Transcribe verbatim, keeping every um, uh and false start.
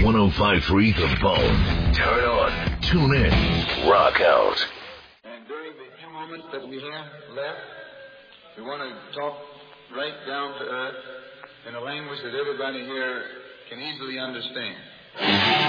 one oh five point three The Bone. Turn on. Tune in. Rock out. And during the few moments that we have left, we want to talk right down to earth in a language that everybody here can easily understand.